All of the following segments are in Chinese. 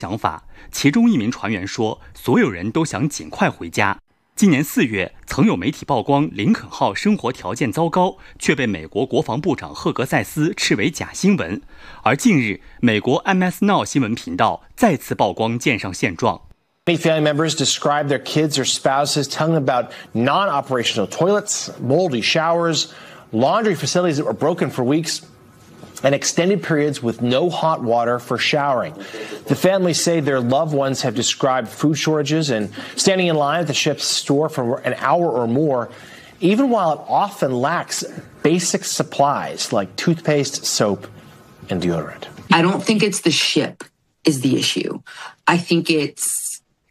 想法，其中一名船员说，所有人都想尽快回家。今年4月，曾有媒体曝光林肯号生活条件糟糕，却被美国国防部长赫格塞斯斥为假新闻。而近日，美国 MS Now 新闻频道再次曝光舰上现状。 Many family members describe their kids or spouses telling them about non-operational toilets, moldy showers, laundry facilities that were broken for weeks, and extended periods with no hot water for showering. The families say their loved ones have described food shortages and standing in line at the ship's store for an hour or more, even while it often lacks basic supplies like toothpaste, soap, and deodorant. I don't think it's the ship is the issue. I think it's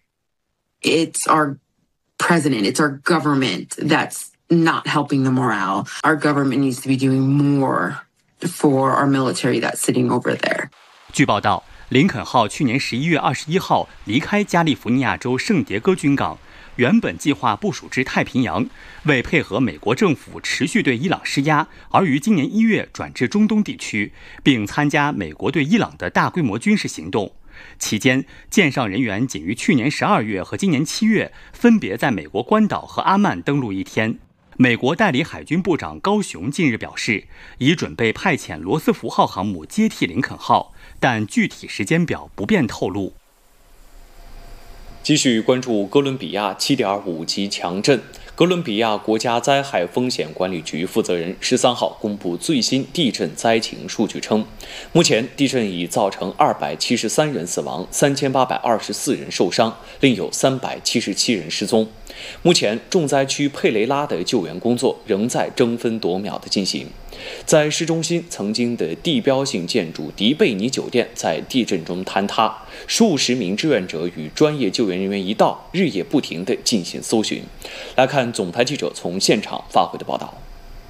our president, it's our government that's not helping the morale. Our government needs to be doing more for our military that's sitting over there. 据报道，林肯号去年11月21号离开加利福尼亚州圣迭戈军港，原本计划部署至太平洋，为配合美国政府持续对伊朗施压，而于今年1月转至中东地区，并参加美国对伊朗的大规模军事行动。期间，舰上人员仅于去年12月和今年7月分别在美国关岛和阿曼登陆1天。美国代理海军部长高雄近日表示，已准备派遣罗斯福号航母接替林肯号，但具体时间表不便透露。 继续关注哥伦比亚 7.5 级强震。哥伦比亚国家灾害风险管理局负责人13号公布最新地震灾情数据称，目前地震已造成273人死亡，3824人受伤，另有377人失踪。目前重灾区佩雷拉的救援工作仍在争分夺秒地进行。在市中心曾经的地标性建筑迪贝尼酒店在地震中坍塌，数十名志愿者与专业救援人员一道，日夜不停地进行搜寻。来看总台记者从现场发回的报道。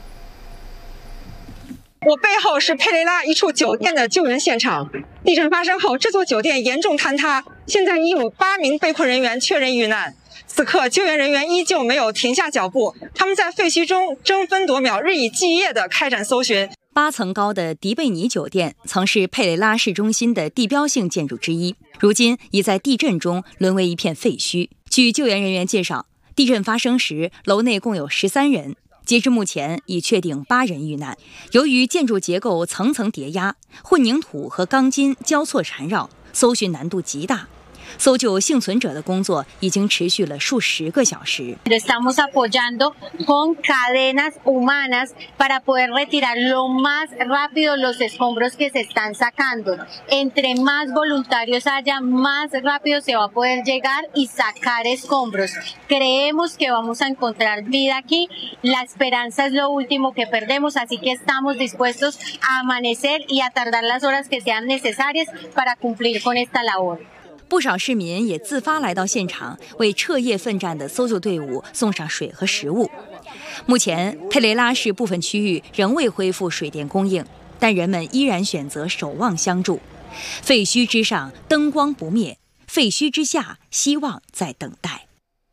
我背后是佩雷拉一处酒店的救援现场。地震发生后，这座酒店严重坍塌，现在已有8名被困人员确认遇难。此刻，救援人员依旧没有停下脚步，他们在废墟中争分夺秒、日以继夜地开展搜寻。 8层高的迪贝尼酒店曾是佩雷拉市中心的地标性建筑之一，如今已在地震中沦为一片废墟。据救援人员介绍，地震发生时，楼内共有13人，截至目前已确定8人遇难。由于建筑结构层层叠压，混凝土和钢筋交错缠绕，搜寻难度极大。搜救幸存者的工作已经持续了数十个小时。 Estamos apoyando con cadenas humanas para poder retirar lo más rápido los escombros que se están sacando. Entre más voluntarios haya, más rápido se va a poder llegar y sacar escombros. Creemos que vamos a encontrar vida aquí. La esperanza es lo último que perdemos, así que estamos dispuestos a amanecer y a tardar las horas que sean necesarias para cumplir con esta labor。 不少市民也自发来到现场，为彻夜奋战的搜救队伍送上水和食物。目前，佩雷拉市部分区域仍未恢复水电供应，但人们依然选择守望相助。废墟之上，灯光不灭；废墟之下，希望在等待。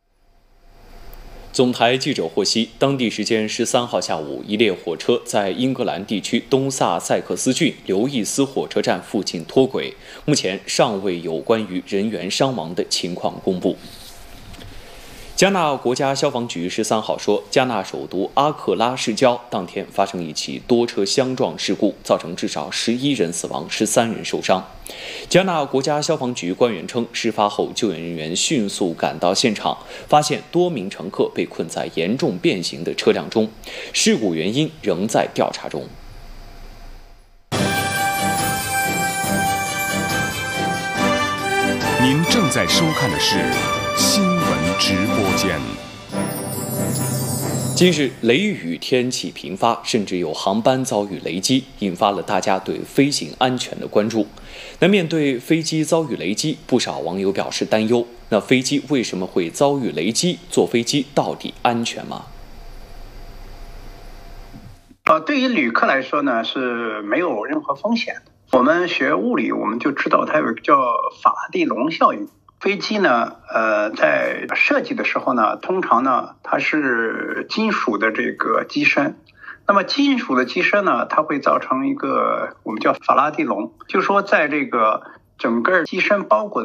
总台记者获悉，当地时间13号下午，一列火车在英格兰地区东萨塞克斯郡刘易斯火车站附近脱轨，目前尚未有关于人员伤亡的情况公布。加纳国家消防局13号说，加纳首都阿克拉市郊当天发生一起多车相撞事故，造成至少11人死亡，13人受伤。加纳国家消防局官员称，事发后救援人员迅速赶到现场，发现多名乘客被困在严重变形的车辆中，事故原因仍在调查中。 您正在收看的是新闻直播间。 近日，雷雨天气频发，甚至有航班遭遇雷击，引发了大家对飞行安全的关注。那面对飞机遭遇雷击，不少网友表示担忧。那飞机为什么会遭遇雷击？坐飞机到底安全吗？ 对于旅客来说呢，是没有任何风险的。我们学物理，我们就知道它有一个叫法拉第笼效应。飞机呢，在设计的时候呢，通常呢，它是金属的这个机身。那么金属的机身呢，它会造成一个我们叫法拉第笼，就是说在这个整个机身包裹